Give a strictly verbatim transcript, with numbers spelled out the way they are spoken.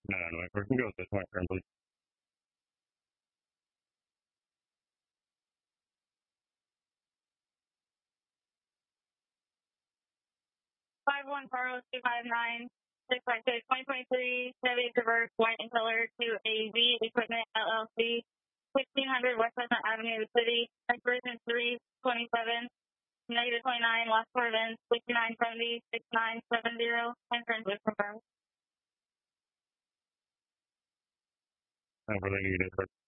No, no, no. We can go with this one, please. Five one Carlos two five nine six five six twenty twenty three Chevy Traverse white in color to A V Equipment L L C, sixteen hundred West Pleasant Avenue, the city. Expiration three twenty seven. Negative twenty nine. Last four events sixty nine seventy six nine seven zero. Insurance is confirmed. I really need it.